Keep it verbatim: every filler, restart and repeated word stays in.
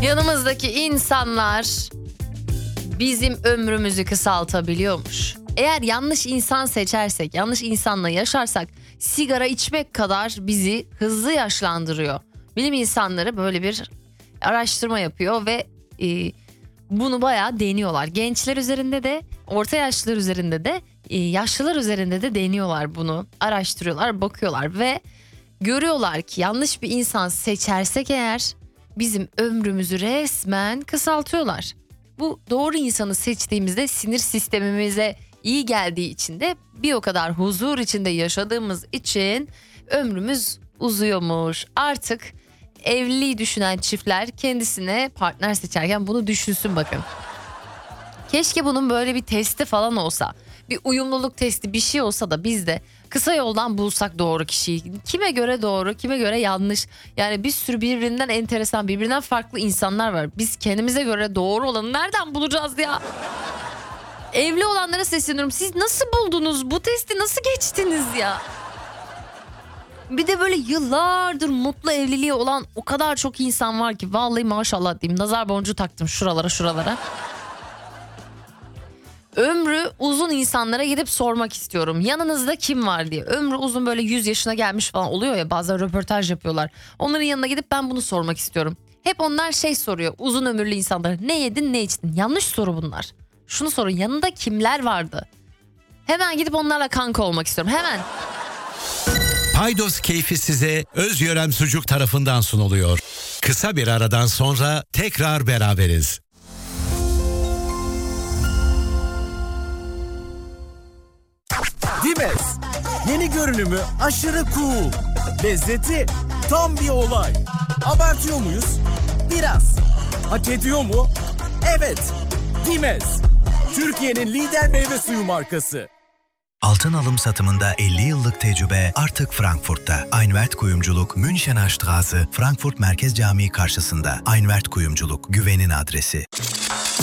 Yanımızdaki insanlar bizim ömrümüzü kısaltabiliyormuş. Eğer yanlış insan seçersek, yanlış insanla yaşarsak sigara içmek kadar bizi hızlı yaşlandırıyor. Bilim insanları böyle bir araştırma yapıyor ve e, bunu bayağı deniyorlar. Gençler üzerinde de, orta yaşlılar üzerinde de, e, yaşlılar üzerinde de deniyorlar bunu. Araştırıyorlar, bakıyorlar ve görüyorlar ki yanlış bir insan seçersek eğer bizim ömrümüzü resmen kısaltıyorlar. Bu doğru insanı seçtiğimizde sinir sistemimize iyi geldiği için de bir o kadar huzur içinde yaşadığımız için ömrümüz uzuyormuş. Artık evliliği düşünen çiftler kendisine partner seçerken bunu düşünsün bakın. Keşke bunun böyle bir testi falan olsa. Bir uyumluluk testi, bir şey olsa da biz de kısa yoldan bulsak doğru kişiyi. Kime göre doğru, kime göre yanlış. Yani bir sürü birbirinden enteresan, birbirinden farklı insanlar var. Biz kendimize göre doğru olanı nereden bulacağız ya? Evli olanlara sesleniyorum. Siz nasıl buldunuz? Bu testi nasıl geçtiniz ya? Bir de böyle yıllardır mutlu evliliği olan o kadar çok insan var ki. Vallahi maşallah diyeyim. Nazar boncuğu taktım şuralara şuralara. Ömrü uzun insanlara gidip sormak istiyorum. Yanınızda kim var diye. Ömrü uzun böyle yüz yaşına gelmiş falan oluyor ya, bazen röportaj yapıyorlar. Onların yanına gidip ben bunu sormak istiyorum. Hep onlar şey soruyor, uzun ömürlü insanlar. Ne yedin, ne içtin? Yanlış soru bunlar. Şunu sorun, yanında kimler vardı? Hemen gidip onlarla kanka olmak istiyorum, hemen. Paydos keyfi size Özyörem Sucuk tarafından sunuluyor. Kısa bir aradan sonra tekrar beraberiz. Dimes, yeni görünümü aşırı cool. Lezzeti tam bir olay. Abartıyor muyuz? Biraz. Hak ediyor mu? Evet. Dimes, Türkiye'nin lider meyve suyu markası. Altın alım satımında elli yıllık tecrübe artık Frankfurt'ta. Einwert Kuyumculuk, Münchener Straße, Frankfurt Merkez Camii karşısında. Einwert Kuyumculuk, güvenin adresi.